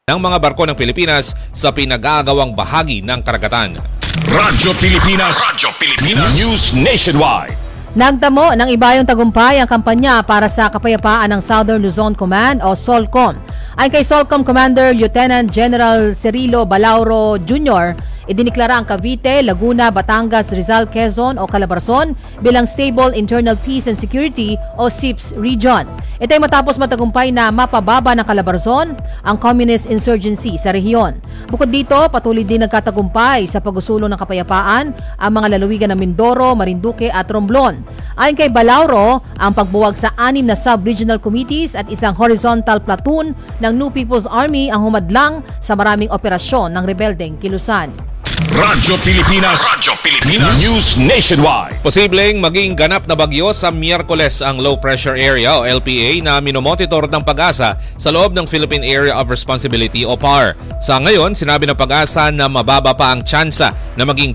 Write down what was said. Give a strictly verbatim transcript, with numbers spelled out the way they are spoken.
ng mga barko ng Pilipinas sa pinag-aagawang bahagi ng karagatan. Radyo Pilipinas, Radyo Pilipinas, News Nationwide. Nagtamo ng ibayong tagumpay ang kampanya para sa kapayapaan ng Southern Luzon Command o SOLCOM. Ay kay SOLCOM Commander Lieutenant General Cirilo Balauro Junior, idiniklara ang Cavite, Laguna, Batangas, Rizal, Quezon o Calabarzon bilang Stable Internal Peace and Security o S I P S region. Ito ay matapos matagumpay na mapababa ng Calabarzon ang communist insurgency sa rehiyon. Bukod dito, patuloy din nagkatagumpay sa pag-usulong ng kapayapaan ang mga lalawigan ng Mindoro, Marinduque at Romblon. Ayon kay Balauro, ang pagbuwag sa anim na sub-regional committees at isang horizontal platoon ng New People's Army ang humadlang sa maraming operasyon ng rebeldeng kilusan. Radyo Pilipinas, Radyo Pilipinas, News Nationwide. Posibleng maging ganap na bagyo sa Miyerkules ang low pressure area o L P A na minomonitor ng Pag-asa sa loob ng Philippine Area of Responsibility o P A R. Sa ngayon, sinabi ng Pag-asa na mababa pa ang tsansa na maging